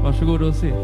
Varsågod och sitt.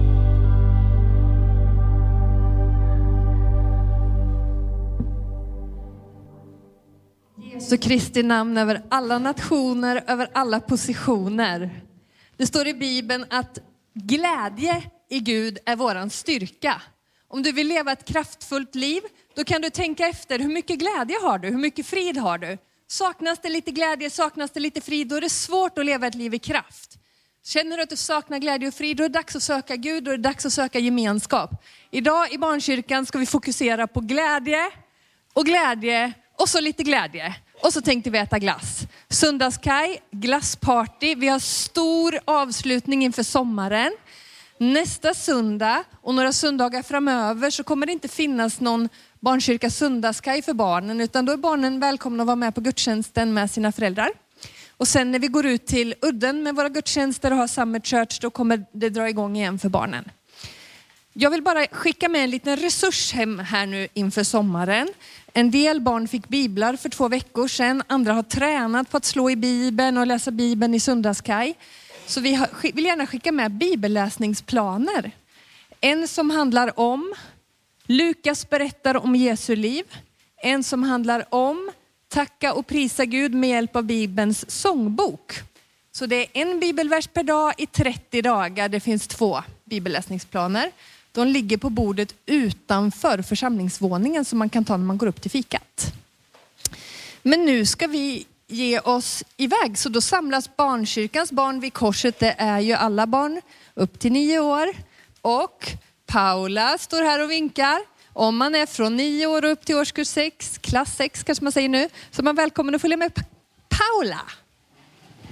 Jesu Kristi namn över alla nationer, över alla positioner. Det står i Bibeln att glädje i Gud är våran styrka. Om du vill leva ett kraftfullt liv, då kan du tänka efter, hur mycket glädje har du? Hur mycket frid har du? Saknas det lite glädje, saknas det lite frid, då är det svårt att leva ett liv i kraft. Känner du att du saknar glädje och frid, då är det dags att söka Gud, då är det dags att söka gemenskap. Idag i barnkyrkan ska vi fokusera på glädje och så lite glädje. Och så tänkte vi äta glass. Söndagskaj, glassparty. Vi har stor avslutning inför sommaren. Nästa söndag och några söndagar framöver så kommer det inte finnas någon barnkyrka söndagskaj för barnen. Utan då är barnen välkomna att vara med på gudstjänsten med sina föräldrar. Och sen när vi går ut till udden med våra gudstjänster och har Summer Church, då kommer det dra igång igen för barnen. Jag vill bara skicka med en liten resurs hem här nu inför sommaren. En del barn fick biblar för 2 veckor sedan. Andra har tränat på att slå i Bibeln och läsa Bibeln i söndagskaj. Så vi vill gärna skicka med bibelläsningsplaner. En som handlar om Lukas berättar om Jesu liv. En som handlar om tacka och prisa Gud med hjälp av Bibelns sångbok. Så det är en bibelvers per dag i 30 dagar. Det finns 2 bibelläsningsplaner. De ligger på bordet utanför församlingsvåningen som man kan ta när man går upp till fikat. Men nu ska vi ge oss iväg. Så då samlas barnkyrkans barn vid korset. Det är ju alla barn upp till 9 år. Och Paula står här och vinkar. Om man är från 9 år upp till årskurs 6, klass 6 kanske man säger nu, så är man välkommen att följa med Paula.